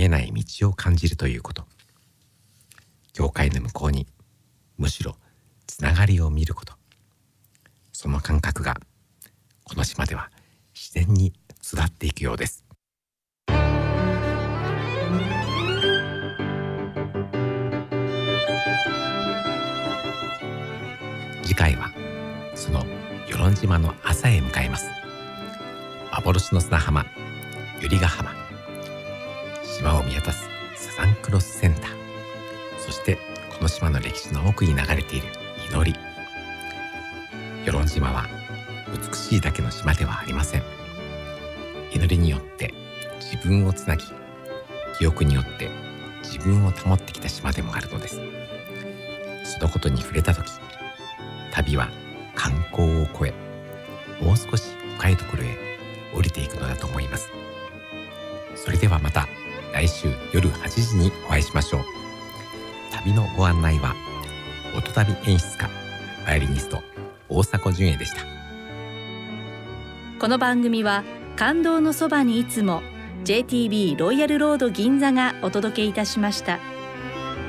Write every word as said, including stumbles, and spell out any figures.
見えない道を感じるということ。境界の向こうにむしろつながりを見ること。その感覚がこの島では自然に育っていくようです。次回はその与論島の朝へ向かいます。幻の砂浜百合ヶ浜、島を見渡すサザンクロスセンター、そしてこの島の歴史の奥に流れている祈り。与論島は美しいだけの島ではありません。祈りによって自分をつなぎ、記憶によって自分を保ってきた島でもあるのです。そのことに触れたとき、旅は観光を越え、もう少し深いところへ降りていくのだと思います。それではまた来週夜はちじにお会いしましょう。旅のご案内は音旅演出家バイオリニスト大迫純也でした。 この番組は感動のそばにいつも ジェイティービー ロイヤルロード銀座がお届けいたしました。